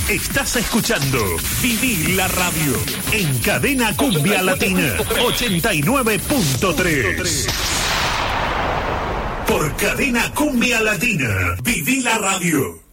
Estás escuchando Viví la Radio en Cadena Cumbia Latina 89.3. Por Cadena Cumbia Latina, Viví la Radio.